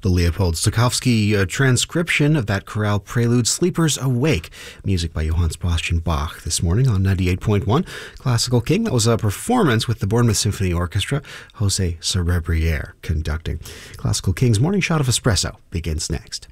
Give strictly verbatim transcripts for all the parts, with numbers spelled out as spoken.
The Leopold Stokowski uh, transcription of that chorale prelude, Sleepers Awake, music by Johann Sebastian Bach, this morning on ninety-eight point one Classical King. That was a performance with the Bournemouth Symphony Orchestra, Jose Cerebriere conducting. Classical King's Morning Shot of Espresso begins next.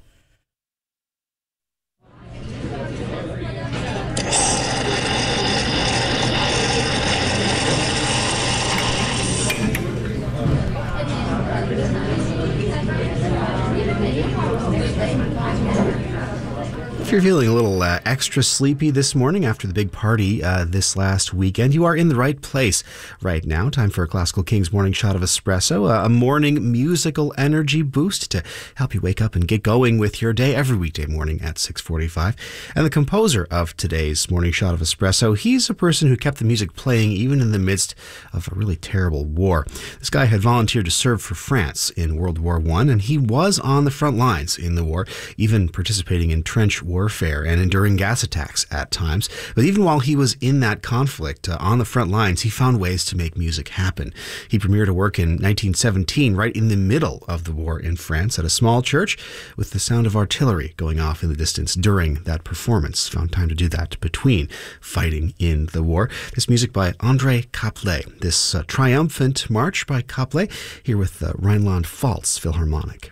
If you're feeling a little uh, extra sleepy this morning after the big party uh, this last weekend, you are in the right place right now. Time for a Classical King's Morning Shot of Espresso, uh, a morning musical energy boost to help you wake up and get going with your day every weekday morning at six forty-five. And the composer of today's Morning Shot of Espresso, he's a person who kept the music playing even in the midst of a really terrible war. This guy had volunteered to serve for France in World War One, and he was on the front lines in the war, even participating in trench warfare and enduring gas attacks at times. But even while he was in that conflict uh, on the front lines, he found ways to make music happen. He premiered a work in nineteen seventeen, right in the middle of the war in France, at a small church with the sound of artillery going off in the distance during that performance. Found time to do that between fighting in the war. This music by André Caplet. This uh, triumphant march by Caplet, here with the Rhineland Pfalz Philharmonic.